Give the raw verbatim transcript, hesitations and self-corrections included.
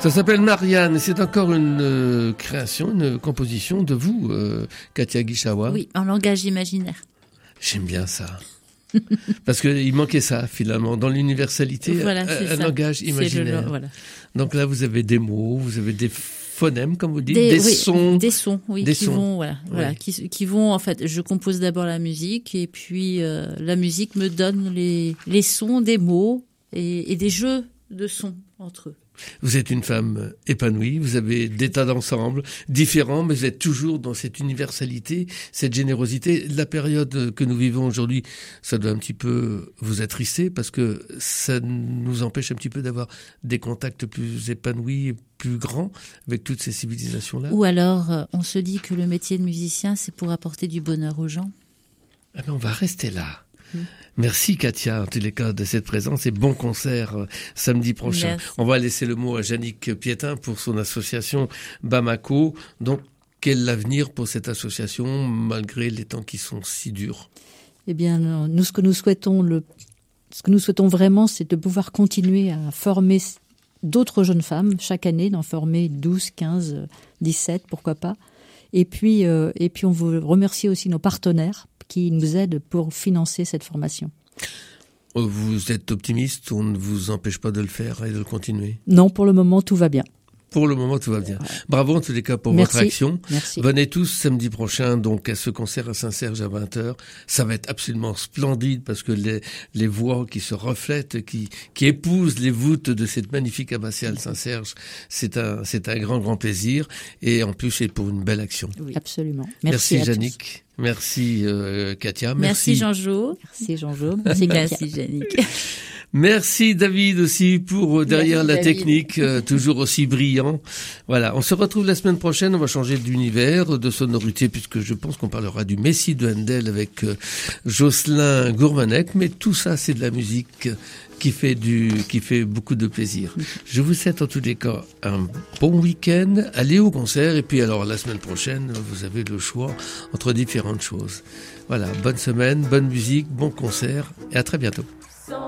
Ça s'appelle Marianne et c'est encore une euh, création, une composition de vous, euh, Katia Guichawa. Oui, en langage imaginaire. J'aime bien ça. Parce qu'il manquait ça, finalement, dans l'universalité, voilà, un, un ça. langage imaginaire. Le, voilà. Donc là, vous avez des mots, vous avez des phonèmes, comme vous dites, des, des oui, sons. Des sons, oui, des qui sons. vont, voilà, oui. voilà, qui, qui vont, en fait, je compose d'abord la musique et puis euh, la musique me donne les, les sons des mots et, et des jeux de sons entre eux. Vous êtes une femme épanouie, vous avez des tas d'ensembles différents, mais vous êtes toujours dans cette universalité, cette générosité. La période que nous vivons aujourd'hui, ça doit un petit peu vous attrister parce que ça nous empêche un petit peu d'avoir des contacts plus épanouis, plus grands avec toutes ces civilisations-là. Ou alors, on se dit que le métier de musicien, c'est pour apporter du bonheur aux gens. Ah ben on va rester là. Merci Katia, en tous les cas, de cette présence et bon concert euh, samedi prochain. Merci. On va laisser le mot à Yannick Piétin pour son association Bamako. Donc, quel est l'avenir pour cette association malgré les temps qui sont si durs? Eh bien, nous, ce que nous souhaitons, le, ce que nous souhaitons vraiment, c'est de pouvoir continuer à former d'autres jeunes femmes chaque année, d'en former douze, quinze, dix-sept, pourquoi pas. Et puis, euh, et puis on veut remercier aussi nos partenaires qui nous aident pour financer cette formation. Vous êtes optimiste, on ne vous empêche pas de le faire et de le continuer? Non, pour le moment, tout va bien. Pour le moment, tout va bien. Bravo en tous les cas pour Merci. votre action. Merci. Venez tous samedi prochain donc à ce concert à Saint-Serge à vingt heures. Ça va être absolument splendide parce que les, les voix qui se reflètent, qui, qui épousent les voûtes de cette magnifique abbatiale Saint-Serge, c'est un, c'est un grand, grand plaisir. Et en plus, c'est pour une belle action. Oui. Absolument. Merci, Merci Yannick. Merci euh, Katia. Merci, Merci Jean-Jo. Merci Jean-Jo. Merci, merci Yannick. Merci David aussi pour euh, derrière Merci, la David. technique, euh, toujours aussi brillant. Voilà, on se retrouve la semaine prochaine, on va changer d'univers, de sonorité, puisque je pense qu'on parlera du Messie de Handel avec euh, Jocelyn Gourmanec, mais tout ça c'est de la musique qui fait du, qui fait beaucoup de plaisir. Je vous souhaite en tous les cas un bon week-end, allez au concert, et puis alors la semaine prochaine, vous avez le choix entre différentes choses. Voilà, bonne semaine, bonne musique, bon concert, et à très bientôt.